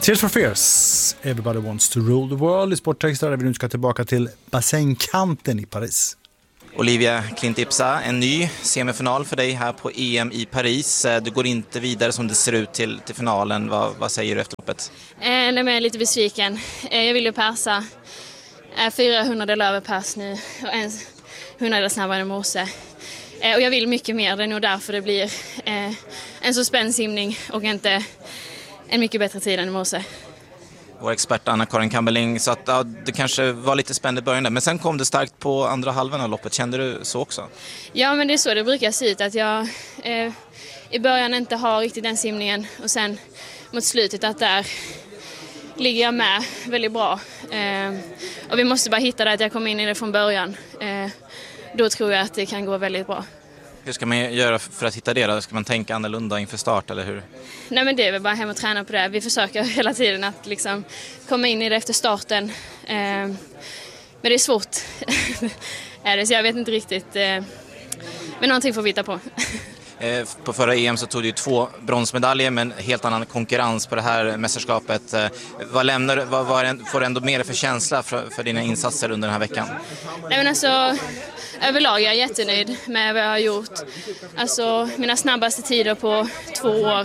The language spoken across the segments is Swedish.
Tears for Fears, Everybody Wants to Rule the World i Sporttexter, där vi nu ska tillbaka till bassängkanten i Paris. Olivia Klint-Ipsa, en ny semifinal för dig här på EM i Paris. Du går inte vidare som det ser ut till finalen. Vad säger du efter loppet? Nej, men jag är lite besviken. Jag vill ju persa 400 över pers nu och en 100 snabbare än morse. Och jag vill mycket mer, det är nog därför det blir en så spänd simning och inte en mycket bättre tid än i morse. Vår expert Anna-Karin Kamberling sa att det kanske var lite spänd i början där, men sen kom det starkt på andra halvan av loppet. Kände du så också? Ja, men det är så det brukar se ut, att jag i början inte har riktigt den simningen och sen mot slutet att där ligger jag med väldigt bra. Och vi måste bara hitta det att jag kommer in i det från början. Då tror jag att det kan gå väldigt bra. Hur ska man göra för att hitta det då? Ska man tänka annorlunda inför start eller hur? Nej, men det är väl bara hem och träna på det. Vi försöker hela tiden att liksom komma in i det efter starten. Men det är svårt. Så jag vet inte riktigt. Men någonting får vi hitta på. På förra EM så tog du 2 bronsmedaljer, men helt annan konkurrens på det här mästerskapet. Vad får du ändå mer för känsla för dina insatser under den här veckan? Nej, men alltså, överlag är jag jättenöjd med vad jag har gjort. Alltså, mina snabbaste tider på 2 år.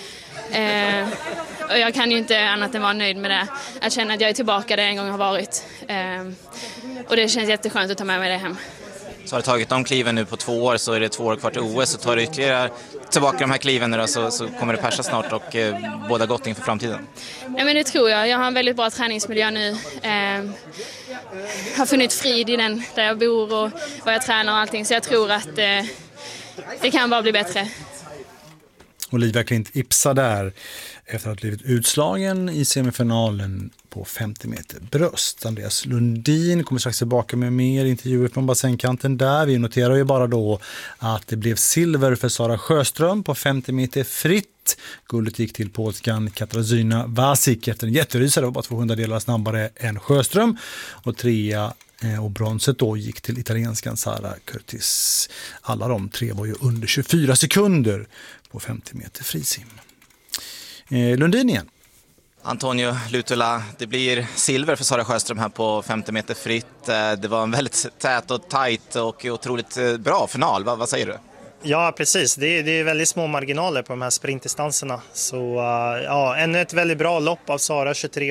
Och jag kan ju inte annat än vara nöjd med det. Att känna att jag är tillbaka där en gång har varit. Och det känns jätteskönt att ta med mig det hem. Så har du tagit de kliven nu på 2 år, så är det 2 år kvar till OS, så tar du ytterligare tillbaka de här kliven nu då, så kommer det persa snart och båda gott inför framtiden. Ja, men det tror jag. Jag har en väldigt bra träningsmiljö nu. Har funnit frid i den där jag bor och var jag tränar och allting, så jag tror att det kan bara bli bättre. Olivia Klint-Ipsa där efter att ha blivit utslagen i semifinalen på 50 meter bröst. Andreas Lundin kommer strax tillbaka med mer intervjuer från bassängkanten där. Vi noterar ju bara då att det blev silver för Sara Sjöström på 50 meter fritt. Guldet gick till polskan Katarzyna Wasik efter en jätterysare, var bara 200 delar snabbare än Sjöström. Och 3 och bronset då gick till italienskan Sara Curtis. Alla de 3 var ju under 24 sekunder på 50 meter frisim. Lundin igen. Antonio Lutula, det blir silver för Sara Sjöström här på 50 meter fritt. Det var en väldigt tät och tajt och otroligt bra final. Vad säger du? Ja, precis. Det är väldigt små marginaler på de här sprintdistanserna. Så ja, ännu ett väldigt bra lopp av Sara,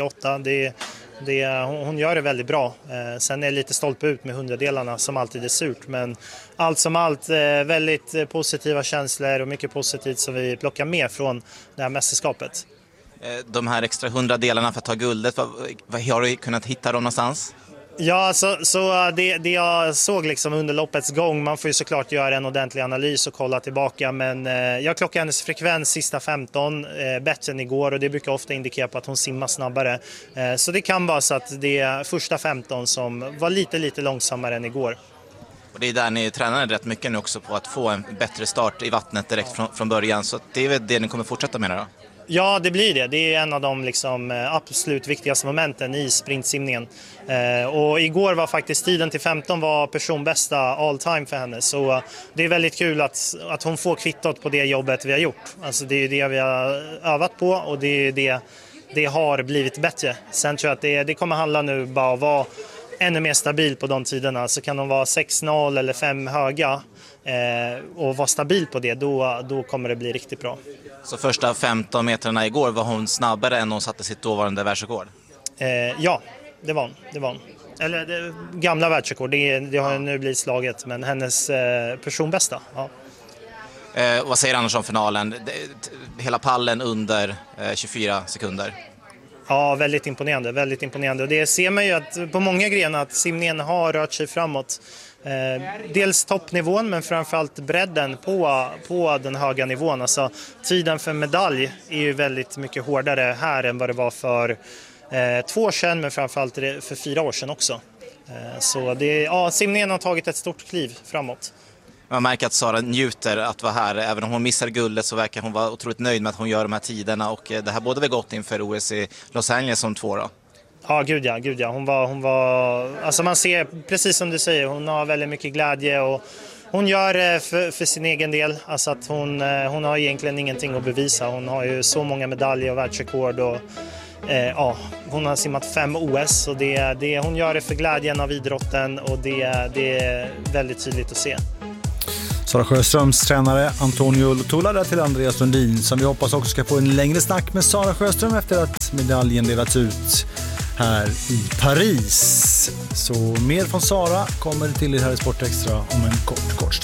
23,8. Hon gör det väldigt bra. Sen är det lite stolpe ut med 100-delarna som alltid är surt. Men allt som allt väldigt positiva känslor och mycket positivt som vi plockar med från det här mästerskapet. De här extra 100-delarna för att ta guldet, vad har du kunnat hitta dem någonstans? Ja, så det jag såg liksom under loppets gång, man får ju såklart göra en ordentlig analys och kolla tillbaka, men jag klockade hennes frekvens sista 15 bättre än igår, och det brukar ofta indikera på att hon simmar snabbare. Så det kan vara så att det är första 15 som var lite långsammare än igår. Och det är där ni tränar rätt mycket nu också, på att få en bättre start i vattnet direkt från början, så det är väl det ni kommer fortsätta med då? Ja, det blir det. Det är en av de liksom absolut viktigaste momenten i sprintsimningen. Och igår var faktiskt tiden till 15 var personbästa all time för henne. Så det är väldigt kul att hon får kvittot på det jobbet vi har gjort. Alltså det är det vi har övat på, och det har blivit bättre. Sen tror jag att det kommer handla nu bara att vara ännu mer stabil på de tiderna. Så kan de vara 6-0 eller 5 höga och vara stabil på det, då kommer det bli riktigt bra. Så första 15 metrarna igår, var hon snabbare än hon satte sitt dåvarande världsrekord? Ja, det var hon. Eller det gamla världsrekord, det har nu blivit slaget, men hennes personbästa. Ja. Vad säger annars om finalen? Hela pallen under 24 sekunder. Ja, väldigt imponerande. Och det ser man ju att på många grenar att simningen har rört sig framåt. Dels toppnivån, men framförallt bredden på den höga nivån. Alltså, tiden för medalj är ju väldigt mycket hårdare här än vad det var för 2 år sedan, men framförallt för 4 år sedan också. Så simningen har tagit ett stort kliv framåt. Man märker att Sara njuter att vara här. Även om hon missar guldet så verkar hon vara otroligt nöjd med att hon gör de här tiderna. Och det här både väl gott inför OS i Los Angeles som 2 då. Ja, gud ja. Hon var, alltså man ser, precis som du säger, hon har väldigt mycket glädje och hon gör det för sin egen del. Alltså att hon har egentligen ingenting att bevisa. Hon har ju så många medaljer och världsrekord och hon har simmat 5 OS och hon gör det för glädjen av idrotten och det är väldigt tydligt att se. Sara Sjöströms tränare Antonio Lotula där till Andreas Lundin, som vi hoppas också ska få en längre snack med Sara Sjöström efter att medaljen delats ut här i Paris. Så mer från Sara kommer till er här i Sport Extra om en kort stund.